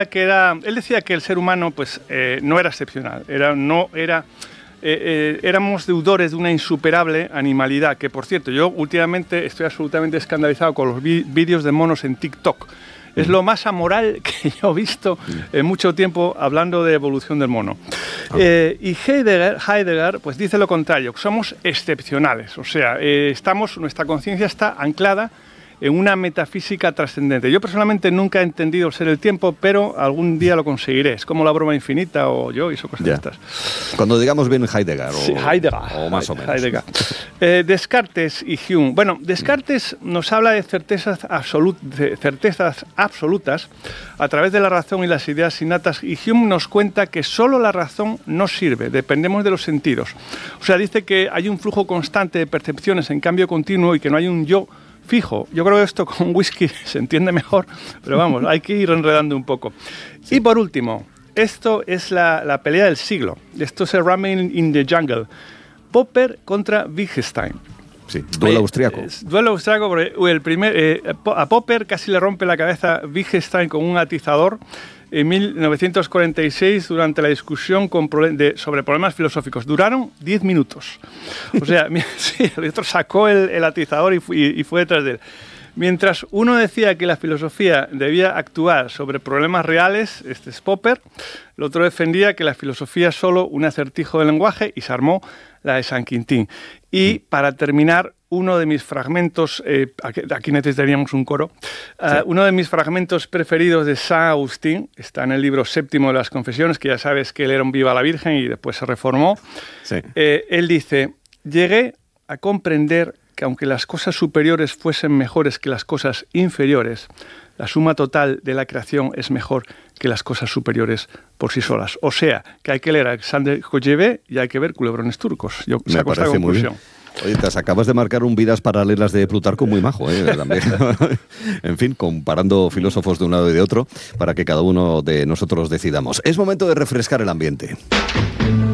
Él decía que el ser humano pues, no era excepcional, éramos deudores de una insuperable animalidad, que por cierto, yo últimamente estoy absolutamente escandalizado con los vídeos de monos en TikTok. Es lo más amoral que yo he visto en mucho tiempo hablando de evolución del mono. Y Heidegger pues dice lo contrario, que somos excepcionales, o sea, nuestra conciencia está anclada en una metafísica trascendente. Yo personalmente nunca he entendido el ser el tiempo, pero algún día lo conseguiré. Es como la broma infinita o yo y eso cosas de estas. Cuando digamos bien Heidegger, sí, Heidegger o más o menos. Heidegger. Descartes y Hume. Bueno, Descartes nos habla de certezas absolutas a través de la razón y las ideas innatas, y Hume nos cuenta que solo la razón no sirve, dependemos de los sentidos. O sea, dice que hay un flujo constante de percepciones en cambio continuo y que no hay un yo fijo. Yo creo que esto con whisky se entiende mejor, pero vamos, hay que ir enredando un poco. Sí. Y por último, esto es la pelea del siglo. Esto es el Running in the Jungle. Popper contra Wittgenstein. Sí, duelo austriaco. Duelo austriaco, porque a Popper casi le rompe la cabeza Wittgenstein con un atizador en 1946 durante la discusión sobre problemas filosóficos. Duraron 10 minutos. O sea, sí, el otro sacó el atizador y fue detrás de él. Mientras uno decía que la filosofía debía actuar sobre problemas reales, este es Popper, el otro defendía que la filosofía es solo un acertijo del lenguaje y se armó la de San Quintín. Y para terminar, uno de mis fragmentos, aquí necesitaríamos un coro, uno de mis fragmentos preferidos de San Agustín, está en el libro séptimo de las Confesiones, que ya sabes que él era un viva la Virgen y después se reformó. Sí. Él dice, llegué a comprender que aunque las cosas superiores fuesen mejores que las cosas inferiores, la suma total de la creación es mejor que las cosas superiores por sí solas. O sea, que hay que leer a Alexander Kojève y hay que ver Culebrones turcos. Yo saco esta conclusión. Oye, te acabas de marcar un Vidas paralelas de Plutarco muy majo, también. En fin, comparando filósofos de un lado y de otro para que cada uno de nosotros decidamos. Es momento de refrescar el ambiente.